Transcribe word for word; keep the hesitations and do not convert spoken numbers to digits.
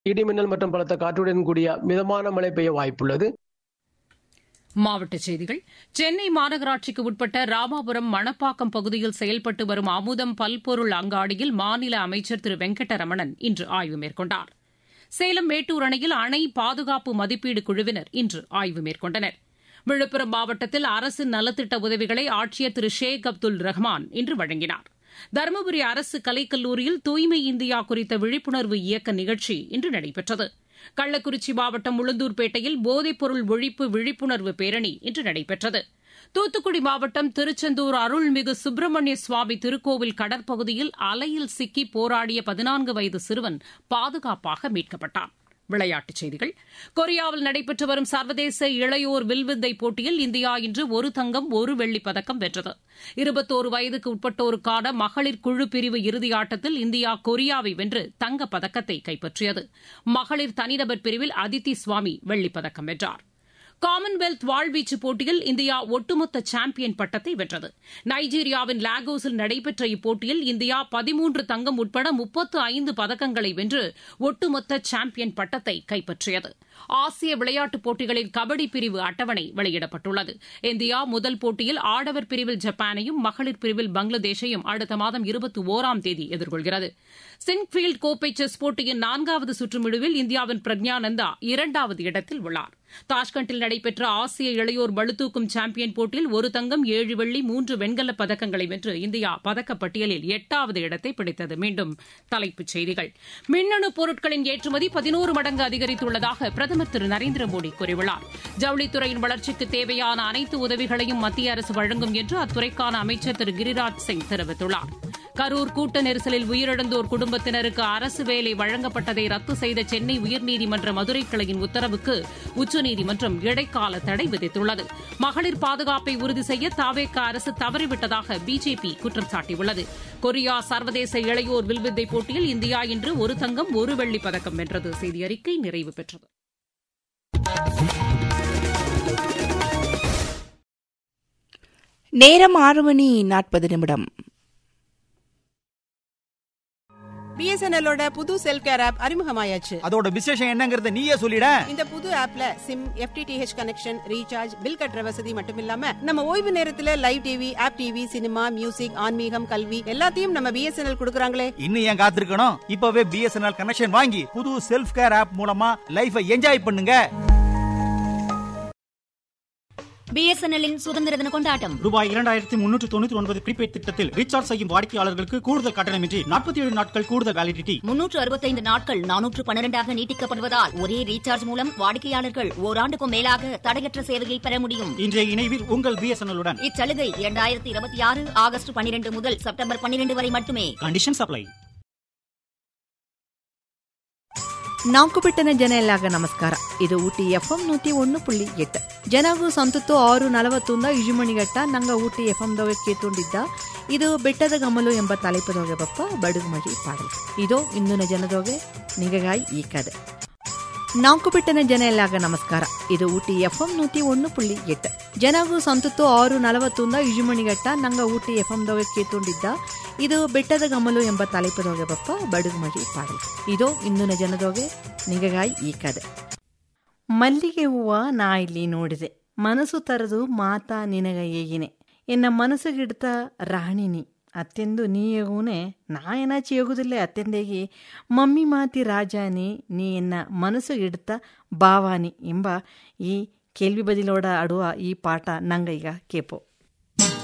இடிமின்னல் மற்றும் பலத்த காற்றுடன் கூடிய மிதமான மழை பெய்ய வாய்ப்புள்ளது. மாவட்டச் செய்திகள். சென்னை மாநகராட்சிக்கு உட்பட்ட ராமாபுரம் மணப்பாக்கம் பகுதியில் செயல்பட்டு வரும் அமுதம் பல்பொருள் அங்காடியில் மாநில அமைச்சர் திரு வெங்கட்டரமணன் இன்று ஆய்வு மேற்கொண்டார். சேலம் மேட்டூர் அணையில் அணை பாதுகாப்பு மதிப்பீடு குழுவினர் இன்று ஆய்வு மேற்கொண்டனர். விழுப்புரம் மாவட்டத்தில் அரசின் நலத்திட்ட உதவிகளை ஆட்சியர் திரு ஷேக் அப்துல் ரஹ்மான் இன்று வழங்கினார். தருமபுரி அரசு கலைக்கல்லூரியில் தூய்மை இந்தியா குறித்த விழிப்புணர்வு இயக்க நிகழ்ச்சி இன்று நடைபெற்றது. கள்ளக்குறிச்சி மாவட்டம் உளுந்தூர்பேட்டையில் போதைப்பொருள் ஒழிப்பு விழிப்புணர்வு பேரணி இன்று நடைபெற்றது. தூத்துக்குடி மாவட்டம் திருச்செந்தூர் அருள்மிகு சுப்பிரமணிய சுவாமி திருக்கோவில் கடற்பகுதியில் அலையில் சிக்கி போராடிய பதினான்கு வயது சிறுவன் பாதுகாப்பாக மீட்கப்பட்டான். விளையாட்டுச் செய்திகள். கொரியாவில் நடைபெற்று வரும் சர்வதேச இளையோர் வில்வித்தை போட்டியில் இந்தியா இன்று ஒரு தங்கம் ஒரு வெள்ளிப் பதக்கம் வென்றது. இருபத்தோரு வயதுக்கு உட்பட்டோருக்கான மகளிர் குழு பிரிவு இறுதியாட்டத்தில் இந்தியா கொரியாவை வென்று தங்கப் பதக்கத்தை கைப்பற்றியது. மகளிர் தனிநபர் பிரிவில் அதித்தி சுவாமி வெள்ளிப் பதக்கம் வென்றார். காமன்வெல்த் வாழ்வீச்சு போட்டியில் இந்தியா ஒட்டுமொத்த சாம்பியன் பட்டத்தை வென்றது. நைஜீரியாவின் லாகோஸில் நடைபெற்ற இப்போட்டியில் இந்தியா பதிமூன்று தங்கம் உட்பட முப்பத்து ஐந்து பதக்கங்களை வென்று ஒட்டுமொத்த சாம்பியன் பட்டத்தை கைப்பற்றியது. ஆசிய விளையாட்டுப் போட்டிகளின் கபடி பிரிவு அட்டவணை வெளியிடப்பட்டுள்ளது. இந்தியா முதல் போட்டியில் ஆடவர் பிரிவில் ஜப்பானையும் மகளிர் பிரிவில் பங்களாதேஷையும் அடுத்த மாதம் இருபத்தி ஒராம் தேதி எதிர்கொள்கிறது. சின்ஃபீல்டு கோப்பை செஸ் போட்டியின் நான்காவது சுற்றுமிடுவில் இந்தியாவின் பிரக்ஞானந்தா இரண்டாவது இடத்தில் உள்ளார். தாஷ்கண்டில் நடைபெற்ற ஆசிய இளையோர் பளுதூக்கும் சாம்பியன் போட்டியில் ஒரு தங்கம் ஏழு வெள்ளி மூன்று வெண்கலப் பதக்கங்களை வென்று இந்தியா பதக்கப்பட்டியலில் எட்டாவது இடத்தை பிடித்தது. மீண்டும் தலைப்புச் செய்திகள். மின்னணு பொருட்களின் ஏற்றுமதி பதினோரு மடங்கு அதிகரித்துள்ளதாக பிரதமர் திரு நரேந்திர மோடி கூறியுள்ளார். ஜவுளித்துறையின் வளர்ச்சிக்கு தேவையான அனைத்து உதவிகளையும் மத்திய அரசு வழங்கும் என்று அத்துறைக்கான அமைச்சர் திரு கிரிராஜ் சிங் தெரிவித்துள்ளார். கரூர் கூட்ட நெரிசலில் உயிரிழந்தோர் குடும்பத்தினருக்கு அரசு வேலை வழங்கப்பட்டதை ரத்து செய்த சென்னை உயர்நீதிமன்ற மதுரை கிளையின் உத்தரவுக்கு உச்சநீதிமன்றம் இடைக்கால தடை விதித்துள்ளது. மகளிர் பாதுகாப்பை உறுதி செய்ய தவேக அரசு தவறிவிட்டதாக பிஜேபி குற்றம் சாட்டியுள்ளது. கொரியா சர்வதேச இளையோர் வில்வித்தை போட்டியில் இந்தியா இன்று ஒரு தங்கம் ஒரு வெள்ளிப் பதக்கம் வென்றது. செய்தி அறிக்கை நிறைவு பெற்றது. நேரம் ஆறு மணி நாற்பது நிமிடம். பிஎஸ்என்எல்லோட புது செல்ஃப் கேர் ஆப் அறிமுகமாயாச்சு. அதோட விசேஷம் என்னங்கறத நீயே சொல்லிட. இந்த புது ஆப்ல sim, FTTH connection, recharge, bill கட்டுற வசதி மட்டும் இல்லாம நம்ம ஓய்வு நேரத்துல live TV, app TV, cinema, music, ஆன்மீகம், கல்வி எல்லாத்தையும் நம்ம பிஎஸ்என்எல் கொடுக்கறாங்களே. இன்னும் ஏன் காத்திருக்கணும்? இப்பவே பிஎஸ்என்எல் கனெக்ஷன் வாங்கி புது செல்ஃப் கேர் ஆப் மூலமா லைஃபை என்ஜாய் பண்ணுங்க. பிஎஸ்என்எல்லின் சுதந்திர தின கொண்டாட்டம். ரூபாய் இரண்டாயிரத்தி முன்னூற்று தொண்ணூற்றி ஒன்பது ப்ரீபெய்ட் திட்டத்தில் ரீசார்ஜ் செய்யும் வாடிக்கையாளர்களுக்கு கூடுதல் கட்டணமின்றி நாற்பத்தி ஏழு நாட்கள் கூடுதல் வேலிடிட்டி. முன்னூற்று அறுபத்தைந்து நாட்கள் நானூற்று பன்னிரண்டாக நீட்டிக்கப்படுவதால் ஒரே ரீசார்ஜ் மூலம் வாடிக்கையாளர்கள் ஓராண்டுக்கும் மேலாக தடையற்ற சேவையை பெற முடியும். இன்றைய இணைவில் உங்கள் பிஎஸ்என்எல்லுடன். இச்சலுகை இரண்டாயிரத்தி இருபத்தி ஆறு ஆகஸ்ட் பன்னிரண்டு முதல் செப்டம்பர் பன்னிரண்டு வரை மட்டுமே. Condition apply. ನಾಲ್ಕು ಬಿಟ್ಟನ ಜನ ಎಲ್ಲಾಗ ನಮಸ್ಕಾರ. ಇದು ಊಟಿ ಎಫ್ಎಂ ನೂತಿ ಒಂದು ಪುಳ್ಳಿ ಎಟ್ಟು ಜನಗೂ ಸಂತತ್ತು ಆರು ನಲವತ್ತೊಂದ ಇಜುಮಣಿಗಟ್ಟ ನಂಗ ಊಟಿ ಎಫ್ಎಂ ದೊಗೆ ಕೇತೊಂಡಿದ್ದ ಇದು ಬೆಟ್ಟದ ಗಮಲು ಎಂಬ ತಲೆಪದೊಗೆ ಬಪ್ಪ ಬಡುಗು ಮಡಿ ಪಾಡಲು ಇದೋ ಇಂದಿನ ಜನದೊಗೆ ನಿಗಗಾಯಿ ಈ ಕದೆ. ನಾಲ್ಕು ಬಿಟ್ಟನ ಜನ ಎಲ್ಲಾಗ ನಮಸ್ಕಾರ. ಇದು ಊಟಿ ಎಫ್ಎಂ ನೂತಿ ಒಂದು ಪುಳ್ಳಿ ಎಟ್ಟು ಜನಗೂ ಸಂತತ್ತು ಆರು ನಲವತ್ತೊಂದ ಇಜುಮಣಿಗಟ್ಟ ನಂಗ ಊಟಿ ಎಫ್ಎಂ ದೊಗೆ ಕೇತೊಂಡಿದ್ದ ಇದು ಬೆಟ್ಟದ ಗಮಲು ಎಂಬ ತಲೆಪದೊಗೆ ಬಪ್ಪ ಬಡುಗು ಮಡಿ ಪಾಡಲು ಇದೋ ಇಂದಿನ ಜನದೊಗೆ ನಿಗಗಾಯಿ ಈ ಕದೆ. ಮಲ್ಲಿಗೆ ಹೂವ ನಾ ಇಲ್ಲಿ ನೋಡಿದೆ, ಮನಸ್ಸು ತರದು ಮಾತಾ ನಿನಗ ಹೇಗಿನೆ, ಎನ್ನ ಮನಸ್ಸಿಗಿಡ್ತ ರಾಣಿನಿ ಅತ್ತೆಂದು ನೀಯಗೂನೆ ನಾ ಏನಾಚಿ ಹೋಗುದಿಲ್ಲ ಅತ್ತೆಂದೇಗಿ ಮಮ್ಮಿ ಮಾತಿ ರಾಜಾನಿ ನೀ ಎನ್ನ ಮನಸ್ಸಿಗಿಡ್ತ ಬಾವಾನಿ ಎಂಬ ಈ ಕೇಳ್ವಿ ಬದಿಲೋಡ ಆಡುವ ಈ ಪಾಠ ನಂಗ ಈಗ ಕೇಪೋ.